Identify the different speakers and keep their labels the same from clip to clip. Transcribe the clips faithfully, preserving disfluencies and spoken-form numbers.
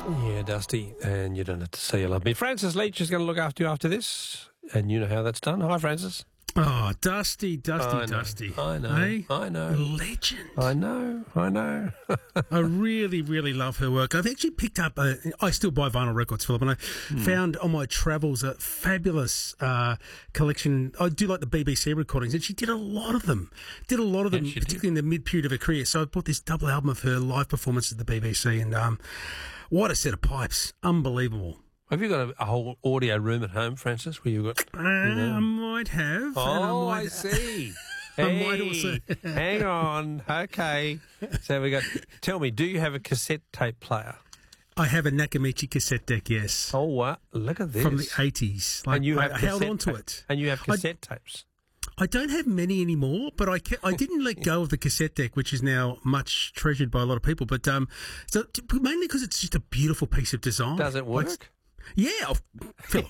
Speaker 1: Yeah, Dusty, and you don't have to say you love me. Francis Leach is going to look after you after this, and you know how that's done. Hi, Francis.
Speaker 2: Oh, Dusty, Dusty,
Speaker 1: I know,
Speaker 2: Dusty.
Speaker 1: I know,
Speaker 2: Hey?
Speaker 1: I know.
Speaker 2: Legend.
Speaker 1: I know, I know.
Speaker 2: I really, really love her work. I've actually picked up, a, I still buy vinyl records, Philip, and I
Speaker 1: Hmm.
Speaker 2: found on my travels a fabulous uh, collection. I do like the B B C recordings, and she did a lot of them. Did a lot of them,
Speaker 1: Yeah, she did.
Speaker 2: particularly in the mid-period of her career. So I bought this double album of her live performances at the B B C, and um, what a set of pipes. Unbelievable.
Speaker 1: Have you got a, a whole audio room at home, Francis, where you've got...
Speaker 2: Uh, I might have. and
Speaker 1: Oh,
Speaker 2: I,
Speaker 1: I
Speaker 2: might,
Speaker 1: see.
Speaker 2: I
Speaker 1: Hey,
Speaker 2: might also-
Speaker 1: hang on. Okay. So we got... Tell me, do you have a cassette tape player?
Speaker 2: I have a Nakamichi cassette deck, yes.
Speaker 1: Oh, what? Look at this.
Speaker 2: From the eighties. Like,
Speaker 1: and you
Speaker 2: I
Speaker 1: have
Speaker 2: held
Speaker 1: cassette
Speaker 2: on to
Speaker 1: ta-
Speaker 2: it.
Speaker 1: And you have cassette tapes.
Speaker 2: I don't have many anymore, but I ca- I didn't let go of the cassette deck, which is now much treasured by a lot of people. But um, so mainly because it's just a beautiful piece of design.
Speaker 1: Does it
Speaker 2: Like,
Speaker 1: work?
Speaker 2: yeah, oh, Philip.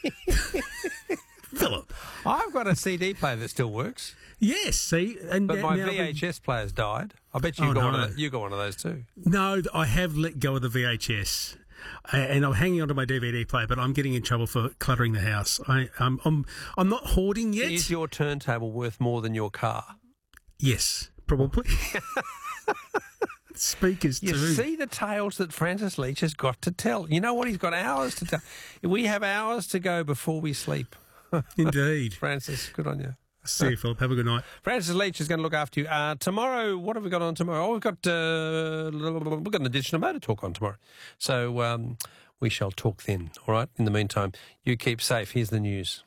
Speaker 2: Philip.
Speaker 1: I've got a C D player that still works,
Speaker 2: Yes, see, and
Speaker 1: but
Speaker 2: now-
Speaker 1: my
Speaker 2: now
Speaker 1: V H S player's died. I bet you
Speaker 2: Oh,
Speaker 1: got one
Speaker 2: no.
Speaker 1: of the, you got one of those too.
Speaker 2: No, I have let go of the V H S. Uh, and I'm hanging on to my D V D player, but I'm getting in trouble for cluttering the house. I, um, I'm I'm not hoarding yet.
Speaker 1: Is your turntable worth more than your car?
Speaker 2: Yes, probably. Speakers
Speaker 1: You
Speaker 2: too.
Speaker 1: see the tales that Francis Leach has got to tell. You know what? He's got hours to tell. We have hours to go before we sleep.
Speaker 2: Indeed.
Speaker 1: Francis, good on you.
Speaker 2: See you, Philip. Have a good night.
Speaker 1: Francis Leach is going to look after you. Uh, tomorrow, what have we got on tomorrow? Oh, we've got uh, we've got an edition of Motor Talk on tomorrow. So um, we shall talk then, all right? In the meantime, you keep safe. Here's the news.